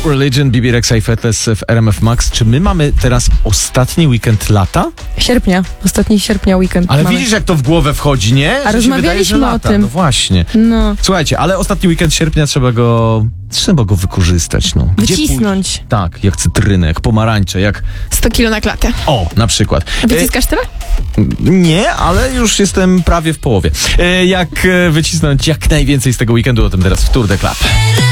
Religion, BB Rexa i Fetless w RMF Max. Czy my mamy teraz ostatni weekend lata? Sierpnia. Ostatni sierpnia weekend Ale mamy. widzisz, jak to w głowę wchodzi, nie? A Że się wydaje, że rozmawialiśmy lata. o tym. No właśnie. No. Słuchajcie, ale ostatni weekend sierpnia trzeba go wykorzystać, no. Gdzie Wycisnąć. pójść? Tak, jak cytrynę, jak pomarańcze, jak... 100 kilo na klatę. O, na przykład. Wyciskasz tyle? Nie, ale już jestem prawie w połowie. Jak wycisnąć jak najwięcej z tego weekendu, o tym teraz w Tour de Club.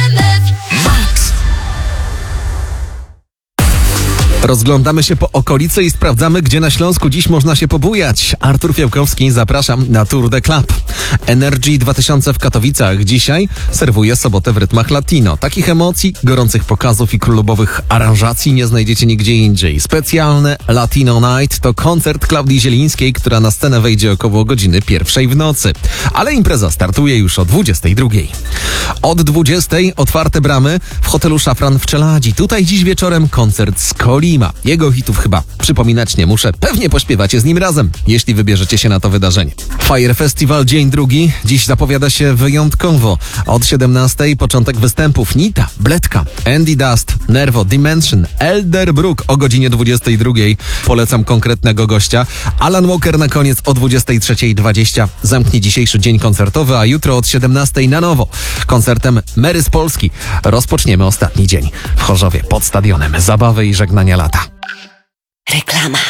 Rozglądamy się po okolicy i sprawdzamy, gdzie na Śląsku dziś można się pobujać. Artur Fiałkowski, zapraszam na Tour de Club. Energy 2000 w Katowicach dzisiaj serwuje sobotę w rytmach latino. Takich emocji, gorących pokazów i klubowych aranżacji nie znajdziecie nigdzie indziej. Specjalny Latino Night to koncert Klaudii Zielińskiej, która na scenę wejdzie około godziny 1:00 w nocy. Ale impreza startuje już o 22:00. Od 20:00 otwarte bramy w hotelu Szafran w Czeladzi. Tutaj dziś wieczorem koncert z Kolima. Jego hitów chyba przypominać nie muszę. Pewnie pośpiewacie z nim razem, jeśli wybierzecie się na to wydarzenie. Fire Festival dzień drugi. Dziś zapowiada się wyjątkowo. Od 17:00 początek występów Nita, Bledka, Andy Dust, Nervo, Dimension, Elderbrook o godzinie 22:00. Polecam konkretnego gościa. Alan Walker na koniec o 23:20. Zamknie dzisiejszy dzień koncertowy, a jutro od 17:00 na nowo. Koncertem Mary z Polski rozpoczniemy ostatni dzień w Chorzowie pod stadionem. Zabawy i żegnania lata. Reklama.